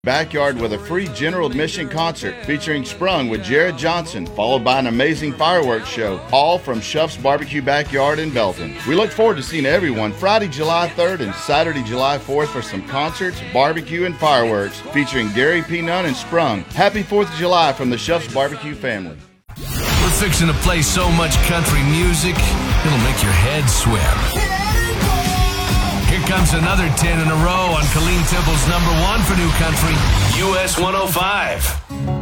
Backyard with a free general admission concert featuring Sprung with Jared Johnson, followed by an amazing fireworks show, all from Shuff's Barbecue Backyard in Belton. We look forward to seeing everyone Friday, July 3rd and Saturday, July 4th for some concerts, barbecue, and fireworks featuring Gary P. Nunn and Sprung. Happy 4th of July from the Shuff's Barbecue family. We're fixing to play so much country music, it'll make your head swim. Here comes another 10 in a row on Colleen Tipple's number one for New Country, US 105.